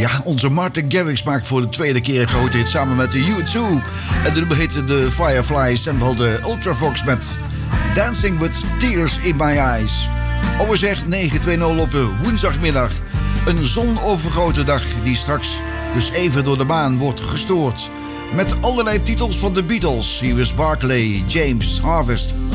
Ja, onze Martin Garrix maakt voor de tweede keer een grote hit samen met de U2. En de nummer heette de Fireflies en wel de Ultravox met Dancing with Tears in My Eyes. Overzeg 9-2-0 op de woensdagmiddag. Een zonovergrote dag die straks dus even door de maan wordt gestoord. Met allerlei titels van de Beatles. Hier is Barclay, James, Harvest.